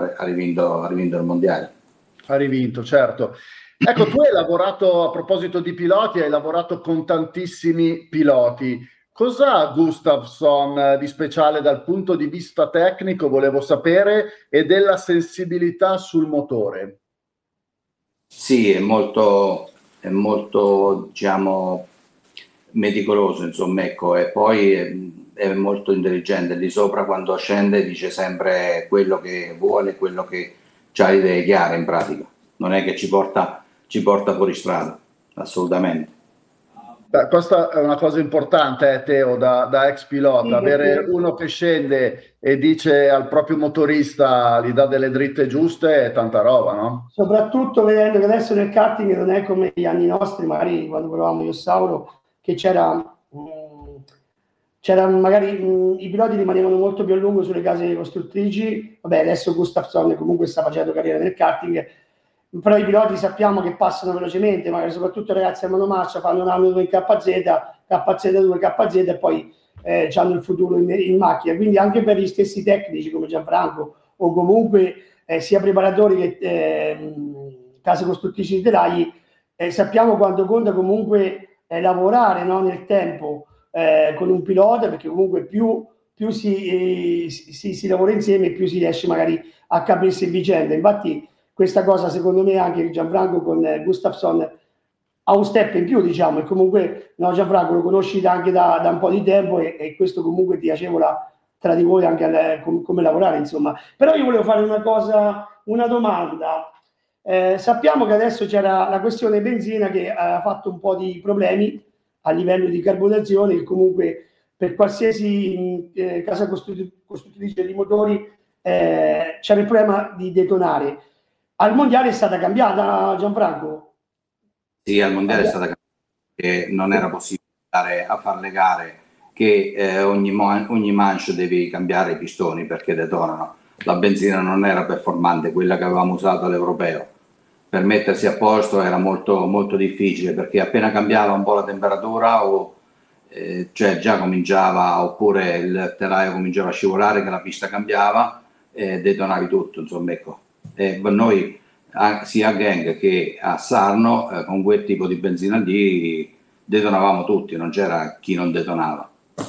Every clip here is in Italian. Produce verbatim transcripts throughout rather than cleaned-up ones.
ha, ha, rivinto, ha rivinto il mondiale. Ha rivinto, certo. Ecco, tu hai lavorato, a proposito di piloti, hai lavorato con tantissimi piloti. Cos'ha Gustafsson di speciale dal punto di vista tecnico, volevo sapere, e della sensibilità sul motore? Sì, è molto, è molto, diciamo, meticoloso, insomma, ecco, e poi è, è molto intelligente. Di sopra, quando scende, dice sempre quello che vuole, quello che ha le idee chiare in pratica. Non è che ci porta, ci porta fuori strada, assolutamente. Beh, questa è una cosa importante, eh, Teo, da, da ex pilota, Sì, avere perché uno che scende e dice al proprio motorista, gli dà delle dritte giuste, è tanta roba, no? soprattutto vedendo che adesso nel karting non è come gli anni nostri, magari quando provavamo io e Sauro, che c'era, mh, c'era magari mh, i piloti rimanevano molto più a lungo sulle case costruttrici. Vabbè, adesso Gustafsson comunque sta facendo carriera nel karting, però i piloti sappiamo che passano velocemente, magari soprattutto ragazzi a monomarcia fanno un anno due in K Z, K Z due, K Z e poi eh, hanno il futuro in, in macchina. Quindi anche per gli stessi tecnici come Gianfranco o comunque eh, sia preparatori che eh, case costruttrici di telai, eh, sappiamo quanto conta comunque eh, lavorare, no, nel tempo eh, con un pilota, perché comunque più, più si, eh, si, si lavora insieme più si riesce magari a capirsi in vicenda. Infatti questa cosa secondo me anche Gianfranco con eh, Gustafsson ha un step in più, diciamo, e comunque no, Gianfranco lo conosci anche da, da un po' di tempo e, e questo comunque ti agevola tra di voi anche alle, com, come lavorare, insomma. Però io volevo fare una cosa, una domanda. Eh, sappiamo che adesso c'era la questione benzina che ha fatto un po' di problemi a livello di carburazione, che comunque per qualsiasi eh, casa costruttrice di motori eh, c'era il problema di detonare. Al mondiale è stata cambiata, Gianfranco? Sì, al mondiale è stata cambiata, che non era possibile andare a fare le gare che eh, ogni, ogni manche devi cambiare i pistoni perché detonano. La benzina non era performante, quella che avevamo usato all'europeo. Per mettersi a posto era molto, molto difficile perché appena cambiava un po' la temperatura o eh, cioè già cominciava, oppure il telaio cominciava a scivolare, che la pista cambiava e detonavi tutto, insomma, ecco. E noi sia a Genk che a Sarno eh, con quel tipo di benzina lì detonavamo tutti, non c'era chi non detonava.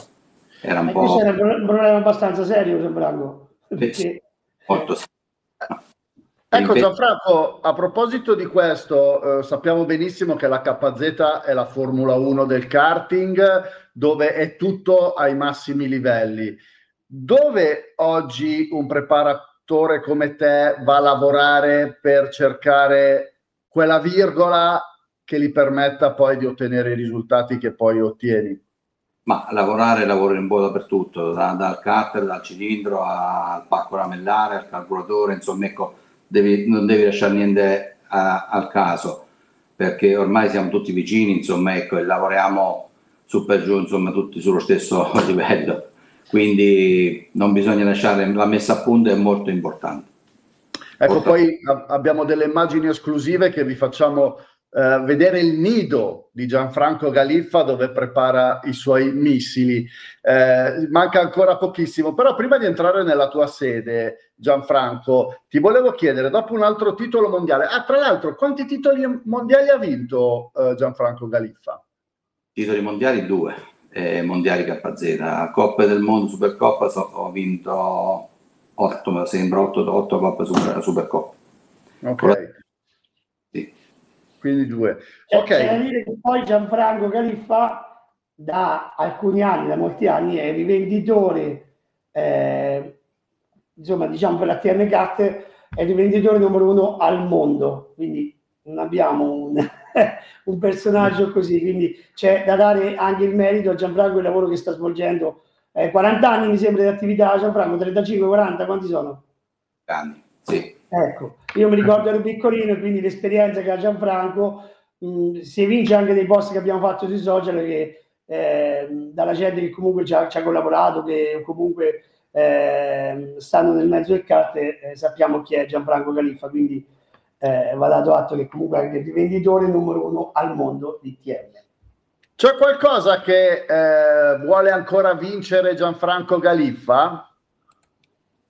Era un e po'... questo era un problema abbastanza serio, Gianfranco. Perché... molto serio. Ecco Gianfranco, a proposito di questo, eh, sappiamo benissimo che la K Z è la Formula uno del karting, dove è tutto ai massimi livelli. Dove oggi un preparatore come te va a lavorare per cercare quella virgola che gli permetta poi di ottenere i risultati che poi ottieni? Ma lavorare, lavoro un po' dappertutto, da, dal cutter, dal cilindro al pacco lamellare, al calcolatore, insomma, ecco, devi, non devi lasciare niente a, al caso, perché ormai siamo tutti vicini, insomma, ecco, e lavoriamo su per giù, insomma, tutti sullo stesso livello, quindi non bisogna lasciare, la messa a punto è molto importante. Ecco, Oltre... poi abbiamo delle immagini esclusive che vi facciamo Uh, vedere il nido di Gianfranco Galiffa dove prepara i suoi missili. Uh, manca ancora pochissimo, però prima di entrare nella tua sede, Gianfranco, ti volevo chiedere, dopo un altro titolo mondiale, ah, tra l'altro, quanti titoli mondiali ha vinto uh, Gianfranco Galiffa? Titoli mondiali due, eh, mondiali K Z, Coppe del Mondo, Supercoppa, so, ho vinto otto, mi sembra, otto Coppe Super, Supercoppa. Ok. Sì. Quindi due. C'è, ok. C'è da dire che poi Gianfranco Galiffa da alcuni anni, da molti anni, è rivenditore, eh, insomma, diciamo per la T N Cat, è rivenditore numero uno al mondo, quindi non abbiamo un, un personaggio così, quindi c'è da dare anche il merito a Gianfranco il lavoro che sta svolgendo. Eh, quaranta anni mi sembra di attività, Gianfranco, trentacinque quaranta, quanti sono? Anni, sì. Ecco, io mi ricordo ero piccolino, quindi l'esperienza che ha Gianfranco mh, si evince anche dei post che abbiamo fatto sui social, che eh, dalla gente che comunque ci ha, ci ha collaborato, che comunque eh, stanno nel mezzo del kart, eh, sappiamo chi è Gianfranco Galiffa, quindi eh, va dato atto che comunque è anche il rivenditore numero uno al mondo di T M. C'è qualcosa che eh, vuole ancora vincere Gianfranco Galiffa?